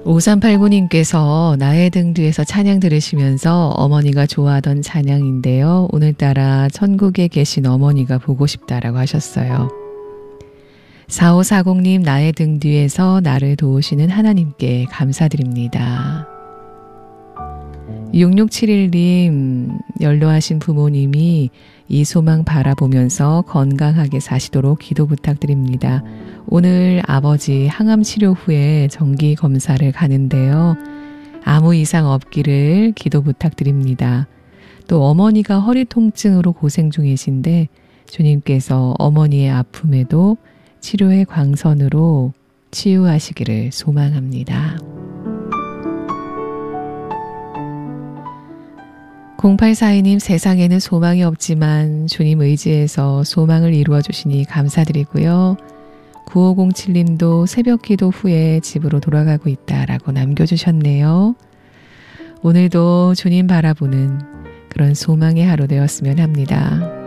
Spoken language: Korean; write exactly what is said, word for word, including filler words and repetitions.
오삼팔구 님께서 나의 등 뒤에서 찬양 들으시면서 어머니가 좋아하던 찬양인데요. 오늘따라 천국에 계신 어머니가 보고 싶다라고 하셨어요. 사오사공 님 나의 등 뒤에서 나를 도우시는 하나님께 감사드립니다. 육육칠일 님 연로하신 부모님이 이 소망 바라보면서 건강하게 사시도록 기도 부탁드립니다. 오늘 아버지 항암 치료 후에 정기 검사를 가는데요. 아무 이상 없기를 기도 부탁드립니다. 또 어머니가 허리 통증으로 고생 중이신데 주님께서 어머니의 아픔에도 치료의 광선으로 치유하시기를 소망합니다. 공팔사이 님 세상에는 소망이 없지만 주님 의지해서 소망을 이루어 주시니 감사드리고요. 구오공칠 님도 새벽 기도 후에 집으로 돌아가고 있다라고 남겨주셨네요. 오늘도 주님 바라보는 그런 소망의 하루 되었으면 합니다.